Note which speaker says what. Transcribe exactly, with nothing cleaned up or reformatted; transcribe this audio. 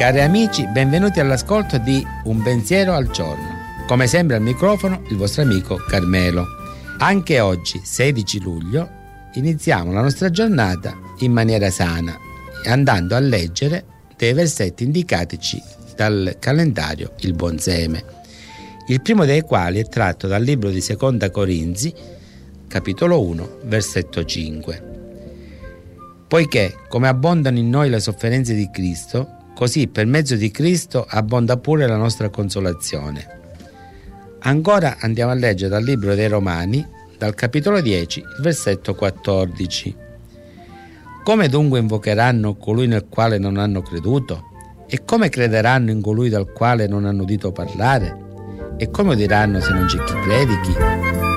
Speaker 1: Cari amici, benvenuti all'ascolto di Un pensiero al giorno. Come sempre al microfono il vostro amico Carmelo. Anche oggi, sedici luglio, iniziamo la nostra giornata in maniera sana, andando a leggere dei versetti indicatici dal calendario Il Buon Seme, il primo dei quali è tratto dal libro di Seconda Corinzi, capitolo uno, versetto cinque. Poiché, come abbondano in noi le sofferenze di Cristo, così per mezzo di Cristo abbonda pure la nostra consolazione. Ancora andiamo a leggere dal libro dei Romani, dal capitolo dieci, il versetto quattordici. Come dunque invocheranno colui nel quale non hanno creduto? E come crederanno in colui dal quale non hanno udito parlare? E come udiranno se non c'è chi predichi?